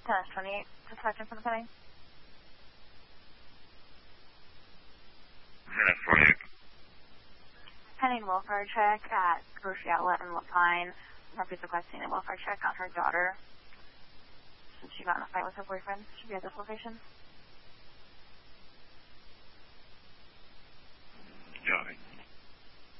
10-28, dispatching from the Penny. 10-28. Pending welfare check at Grocery Outlet in Lapine. Murphy's requesting a welfare check on her daughter since she got in a fight with her boyfriend. Should be at this location.